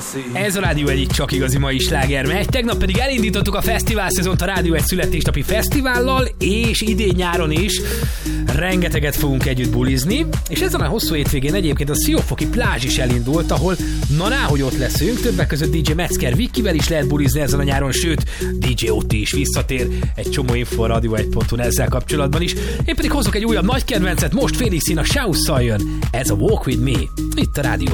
Ez a Rádió egyik csak igazi mai sláger megy. Tegnap pedig elindítottuk a fesztivál szezont a Rádió egy születésnapi fesztivállal, és idén nyáron is rengeteget fogunk együtt bulizni, és ezen a hosszú hétvégén egyébként a Siófoki plázs is elindult, ahol hogy ott leszünk, többek között DJ Metzger Vikivel is lehet bulizni ezen a nyáron, sőt DJ Otti is visszatér, egy csomó info a radio1.hu ezzel kapcsolatban is. Én pedig hozok egy újabb nagy kedvencet, most Félix Szín a Sausszal jön, ez a Walk With Me, itt a Rádió